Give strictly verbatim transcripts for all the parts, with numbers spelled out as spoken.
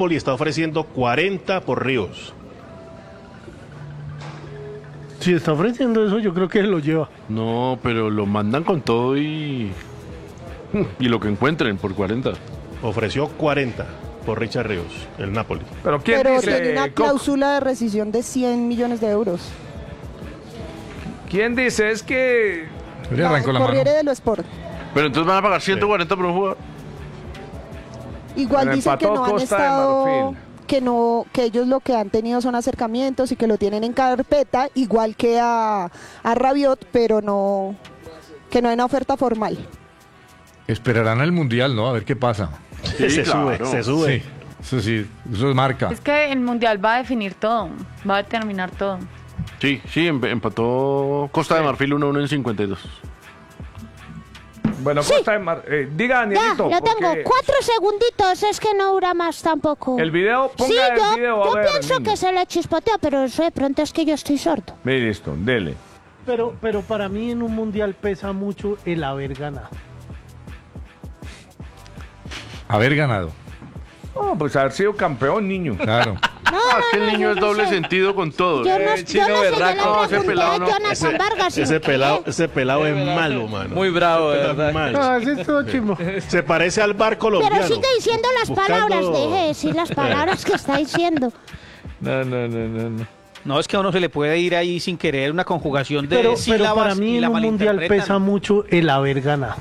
Napoli está ofreciendo cuarenta por Ríos. Si está ofreciendo eso, yo creo que lo lleva. No, pero lo mandan con todo y... Y lo que encuentren por cuarenta. Ofreció cuarenta por Richard Ríos, el Napoli. Pero ¿quién Pero dice, tiene una Coco? cláusula de rescisión de cien millones de euros. ¿Quién dice? Es que... Le arrancó la mano. Corriere dello Sport. Pero entonces van a pagar ciento cuarenta por un jugador. Igual Pero dicen que empató no han Costa de estado, Marfil. que no, que ellos lo que han tenido son acercamientos y que lo tienen en carpeta, igual que a, a Rabiot, pero no, que no hay una oferta formal. Esperarán al Mundial, ¿no? A ver qué pasa. se claro. sube, se sube. Sí, eso sí, eso es marca. Es que el Mundial va a definir todo, va a determinar todo. Sí, sí, em- empató Costa de Marfil uno a uno en cincuenta y dos. Bueno, Sí. Costa de Mar... eh, diga, Ya, Danielito. lo tengo. porque Cuatro segunditos, es que no dura más tampoco. El video, ponga Sí, el yo, video, a yo ver, pienso niño. que se le chispoteó, pero eso de pronto es que yo estoy sordo. Mire esto, dele. Pero, pero para mí en un mundial pesa mucho el haber ganado. Haber ganado, Oh, pues haber sido campeón, niño. claro. No, Ah, no, que el no, niño yo es no doble sé. sentido con todo. Yo no, Eh, yo chino no sé, yo berraco, le ese pregunté pelado a no. Jonathan Ese, Vargas. y ese no pelado, cree. ese pelado es malo, mano. Muy bravo, de Ese pelado es verdad. malo. Ah, ese estuvo chimbo. Se parece al bar colombiano. Pero sigue diciendo las Buscando- palabras, deje de decir las palabras que está diciendo. No, no, no, no, no. No, es que a uno se le puede ir ahí sin querer una conjugación de Pero, pero sílabas para mí y en la un mundial malinterpretan. pesa mucho el haber ganado.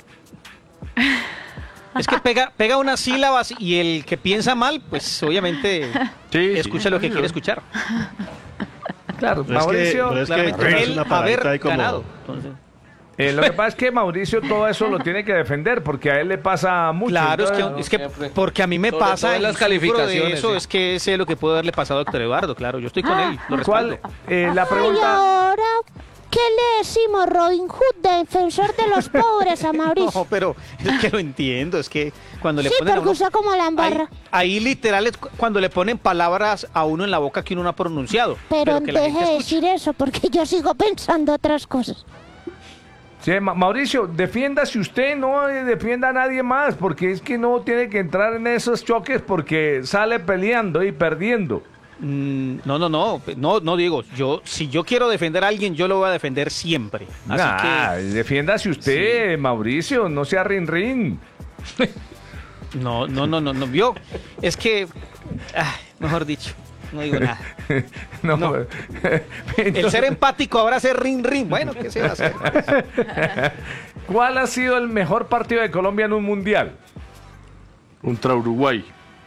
Es que pega, pega unas sílabas y el que piensa mal, pues obviamente Sí, escucha sí, lo que sí, quiere sí. escuchar. Claro, Es que- Mauricio... pero es que Claramente, tomarse él una paradita haber ahí como- ganado. Entonces, Eh, lo que pasa es que Mauricio todo eso lo tiene que defender porque a él le pasa mucho. claro, es entonces- que, es que siempre. porque a mí me Sobre pasa todo en y las sufro de calificaciones, eso, sí. es que sé lo que puede haberle pasado a doctor Eduardo, claro, yo estoy con él, lo ¿Cuál? respaldo. Eh, la Ay, pregunta... ahora, ¿qué le decimos, Robin Hood, defensor de los pobres, a Mauricio? No, pero es que lo entiendo, es que cuando le Sí, ponen a porque uno- usted como la ahí, embarra. ahí literal es cu- cuando le ponen palabras a uno en la boca que uno no ha pronunciado. Pero que la deje gente de escuche. decir eso, porque yo sigo pensando otras cosas. Sí, Ma- Mauricio, defiéndase usted, no eh, defienda a nadie más, porque es que no tiene que entrar en esos choques porque sale peleando y perdiendo. Mm, no, no, no, no, no digo, yo, si yo quiero defender a alguien, yo lo voy a defender siempre. Así Nah, defiéndase usted, Mauricio, no sea rin rin. que, no, no, no, no, no, vio, es que, ah, mejor dicho, no digo nada. No. No. El ser empático ahora ser rin rin, bueno, ¿qué se va a hacer? ¿Cuál ha sido el mejor partido de Colombia en un mundial? Contra Uruguay.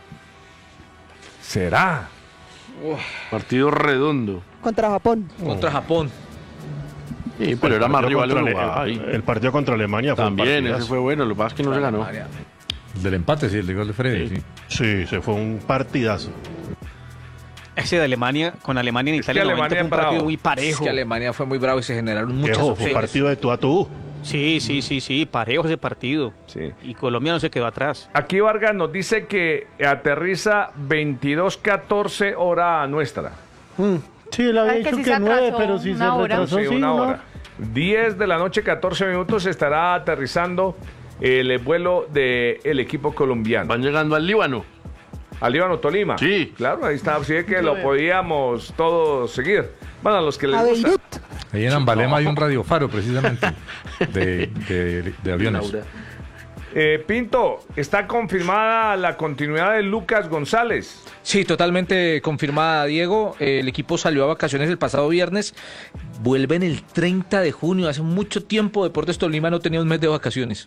¿Será? Partido redondo. Contra Japón. Contra Japón. Sí, pero era más rival contra Ale- Uruguay. El, el partido contra Alemania fue un También, partidazo. ese fue bueno. Lo que pasa es que no se ganó. El del empate, sí, el de gol de Freddy, sí. Sí, se fue un partidazo. Ese de Alemania, con Alemania en Es que Italia, Alemania noventa fue un es bravo. partido muy Es parejo. que Alemania fue muy bravo y se generaron muchas Viejo, fue un opciones. partido de tú a tú. Sí, sí, sí, sí, parejo ese partido. Sí. Y Colombia no se quedó atrás. Aquí Vargas nos dice que aterriza veintidós catorce hora nuestra. Mm. Sí, él había Ay, que dicho sí que se nueve, atrasó pero si se una hora. retrasó, Sí, sí, una ¿no? hora. diez de la noche, catorce minutos, estará aterrizando el vuelo del equipo colombiano. Van llegando al Líbano. Al Líbano Tolima. Sí. Claro, ahí está. Así es que lo podíamos todos seguir. Bueno, a los que les A gusta. Beirut. Ahí en Ambalema hay un radiofaro, precisamente, de, de, de aviones. Eh, Pinto, ¿está confirmada la continuidad de Lucas González? Sí, totalmente confirmada, Diego. Eh, el equipo salió a vacaciones el pasado viernes. Vuelven el treinta de junio. Hace mucho tiempo Deportes Tolima no tenía un mes de vacaciones.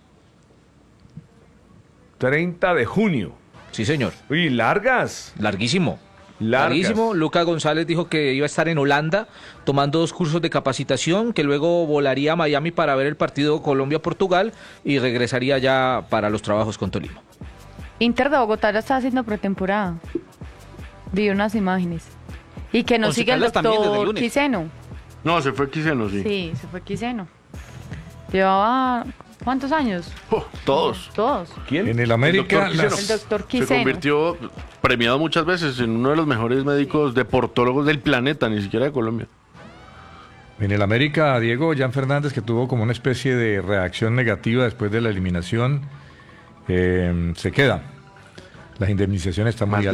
treinta de junio. Sí, señor. Uy, largas. Larguísimo. Largas. Larguísimo. Lucas González dijo que iba a estar en Holanda tomando dos cursos de capacitación, que luego volaría a Miami para ver el partido Colombia-Portugal y regresaría ya para los trabajos con Tolima. Inter de Bogotá ya está haciendo pretemporada. Vi unas imágenes. Y que nos Once sigue el Caldas también desde el doctor lunes. Quiseno. No, se fue Quiseno, sí. Sí, se fue Quiseno. Llevaba, ¿cuántos años? Oh, todos. Todos. ¿Quién? En el América, El doctor las- El doctor Se Quiseno. convirtió, premiado muchas veces, en uno de los mejores médicos deportólogos del planeta, ni siquiera de Colombia. en el América, Diego Jan Fernández, que tuvo como una especie de reacción negativa después de la eliminación, eh, se queda. Las indemnizaciones están muy Más de